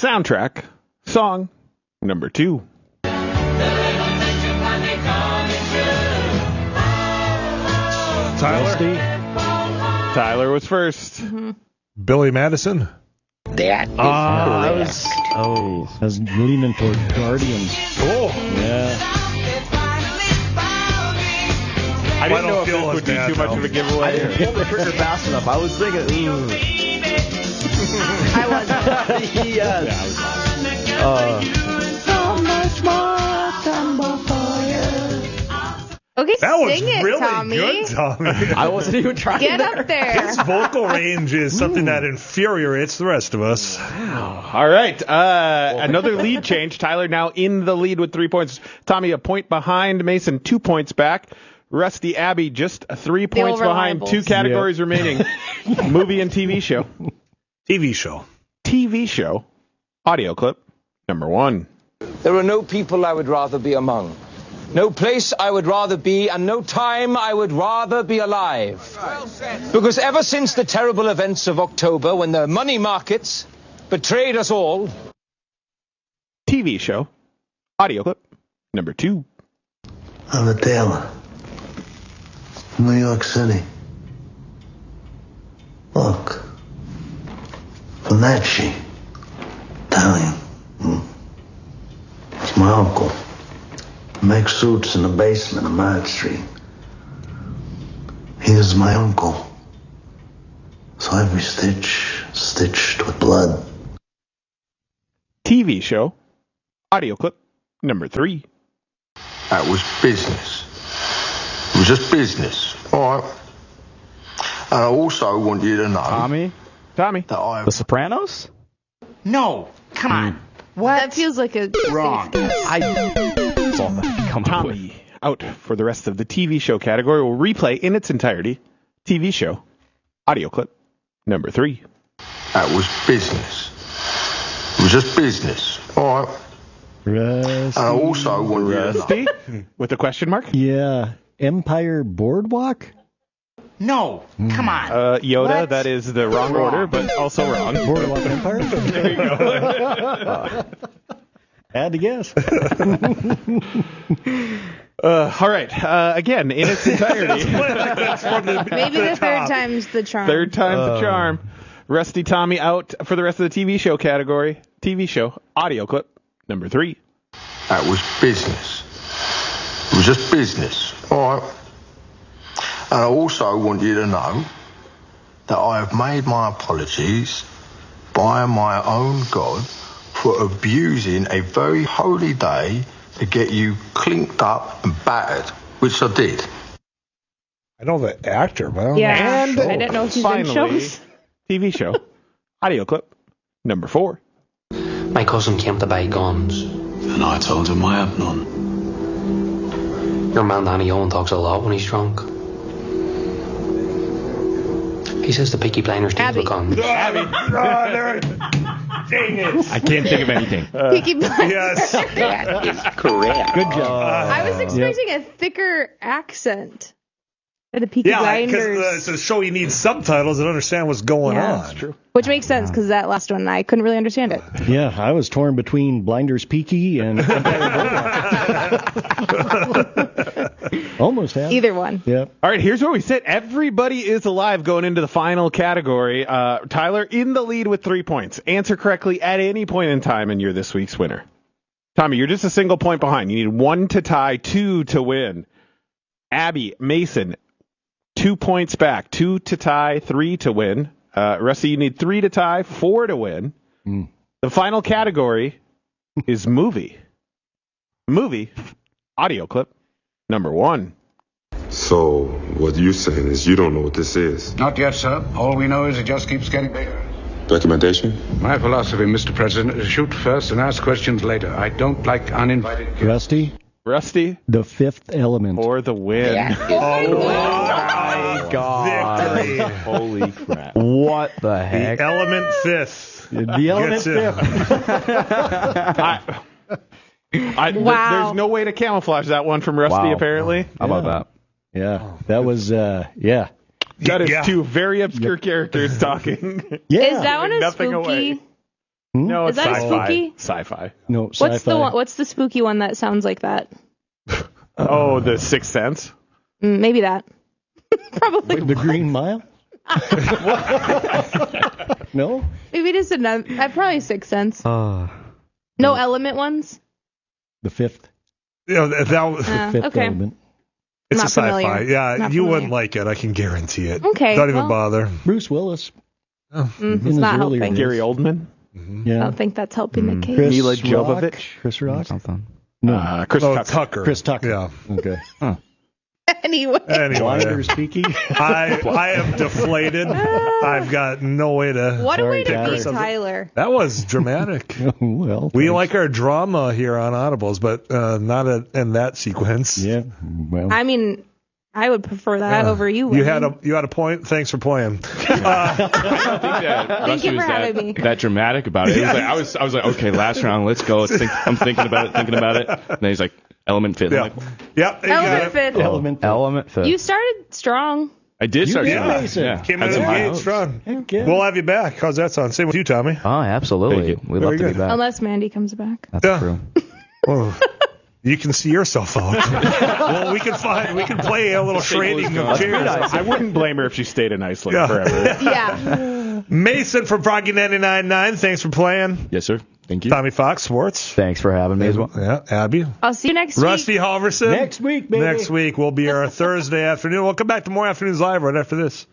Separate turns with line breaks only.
soundtrack, song number 2. Tyler was first.
Mm-hmm. Billy Madison.
That is
I was leaning toward Guardians.
Cool.
Yeah.
I didn't know if this would be too much of a giveaway.
I didn't pull the trigger fast enough. I was thinking,
I wasn't.
Yes.
Okay,
That was
sing it,
really
Tommy.
good, Tommy.
I wasn't even trying.
Get up there.
His vocal range is something that infuriates the rest of us.
All right. Another lead change. Tyler now in the lead with 3 points. Tommy a point behind. Mason 2 points back. Rusty, Abby just 3 points behind. 2 categories remaining. Movie and TV show.
TV show.
TV show. Audio clip number 1.
There are no people I would rather be among. No place I would rather be, and no time I would rather be alive. Because ever since the terrible events of October, when the money markets betrayed us all...
TV show. Audio clip number 2.
I'm a tailor. New York City. Look. Finacci. Italian. It's my uncle. Makes suits in the basement of Mad Street. He is my uncle. So every stitch stitched with blood.
TV show. Audio clip number 3.
That was business. It was just business. All right. And I also want you to know...
Tommy.
That I...
The Sopranos?
No, come on. What?
That feels like a
Wrong.
Tommy out for the rest of the TV show category. We'll replay in its entirety. TV show. Audio clip number 3.
That was business. It was just business. All right.
Rusty.
And I also want you to know...
Rusty with a question mark.
Yeah. Empire Boardwalk?
No, come on.
Yoda,
What?
that is the wrong order, but also wrong.
Boardwalk Empire?
There you go.
Had to guess.
All right. Again, in its entirety.
maybe the third time's the charm.
Third time's the charm. Rusty Tommy out for the rest of the TV show category. TV show. Audio clip number 3.
That was business. It was just business. All right. And I also want you to know that I have made my apologies by my own God for abusing a very holy day to get you clinked up and battered, which I did.
I know the actor, but I don't know.
And
the show.
I didn't know if he's in
Finally,
shows.
TV show. Audio clip number 4.
My cousin came to buy guns.
And I told him I have none.
Your man Danny Owen talks a lot when he's drunk. He says the Peaky Blinders deal with guns.
Dang it.
I can't think of anything.
Peaky Blinders.
Yes.
That is correct.
Good job.
I was expecting a thicker accent for the Peaky
Yeah,
Blinders.
because it's a show you need subtitles and understand what's going
Yeah.
on.
That's true. Which makes sense because that last one, I couldn't really understand it.
Yeah, I was torn between Blinders Peaky and Empire Boardwalk. Almost had.
Either one.
Yeah.
All right, here's where we sit. Everybody is alive going into the final category. Tyler in the lead with 3 points. Answer correctly at any point in time, and you're this week's winner. Tommy, you're just a single point behind. You need 1 to tie, 2 to win. Abby, Mason, 2 points back. 2 to tie, 3 to win. Rusty, you need 3 to tie, 4 to win. The final category is movie. Movie, audio clip, number 1.
So, what you're saying is you don't know what this is?
Not yet, sir. All we know is it just keeps getting bigger.
Recommendation?
My philosophy, Mr. President, is shoot first and ask questions later. I don't like uninvited guests.
Rusty?
The Fifth Element.
For the win.
My God.
Victory.
Holy crap. What the heck?
The Element Fifth.
The Element
Fifth.
Wow.
There's no way to camouflage that one from Rusty,
Wow.
apparently.
How about that?
Yeah, that was, yeah.
That is two very obscure characters talking.
Yeah.
Is that one a
Nothing
spooky
away. No, it's
Is that
sci-fi.
spooky?
Sci-fi.
No,
What's the
sci-fi.
one? What's the spooky one that sounds like that?
Oh, The Sixth Sense.
Maybe that. Probably.
The Green Mile? No?
Maybe it is another. Probably Sixth Sense. No Element ones.
The Fifth.
That,
Fifth
okay.
Element.
it's
Not
a sci-fi.
familiar.
Yeah,
Not
you
familiar.
wouldn't like it. I can guarantee it.
Okay,
Don't even
well.
bother.
Bruce Willis.
It's
In his
not
earlier
helping.
days.
Gary Oldman.
I
Yeah.
don't think that's helping the case.
Chris
Mila
Rock?
Jovovich?
Chris Rock?
Something.
No.
Chris
Oh,
Tucker.
Tucker.
Chris Tucker.
Yeah.
Okay.
Anyway.
Blinders Peaky.
I am deflated. I've got no way to.
What a way to
Sorry,
be, Tyler.
That was dramatic.
Well,
We
thanks.
like our drama here on Audibles, but not in that sequence.
Yeah. Well.
I mean, I would prefer that over you.
You
winning.
had a point. Thanks for playing.
Thank you for having me.
That dramatic about it. It was like, I was like, okay, last round, let's go. I'm thinking about it. And then he's like, Element Fifth.
Yeah.
I'm like,
Yep.
Element Fifth.
Element Fifth.
You started strong.
I did start.
did,
strong.
Mason.
Yeah.
Came
Had
in
some high
the gate
hopes.
strong.
Heck yeah.
We'll have you back. How's that sound? Same with you, Tommy.
Thank
Oh, absolutely.
you.
We'd love
Very
to be
good.
back.
Unless Mandy comes back.
That's
Yeah.
true.
Oh, you can see yourself out. Well, we can play a little trading of cheers.
I wouldn't blame her if she stayed in Iceland
Yeah.
forever.
Yeah.
Mason from Froggy 99.9. Thanks for playing.
Yes, sir. Thank you.
Tommy Fox Sports.
Thanks for having me as well.
Yeah, Abby.
I'll see you next week.
Rusty Halverson.
Next week, baby.
Next week will be our Thursday afternoon. We'll come back to more Afternoons Live right after this.